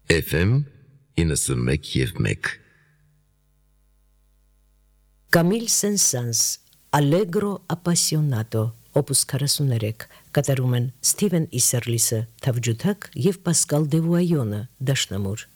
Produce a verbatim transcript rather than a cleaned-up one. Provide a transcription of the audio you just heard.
Էֆ էմ իննսունմեկ և մեկ Կամիլ Սեն-Սանս Allegro Appassionato Opus քառասուններեք կատարում են Ստիվեն Իսերլիսը թավջութակ և Պասկալ Դևուայոնը դաշնամուր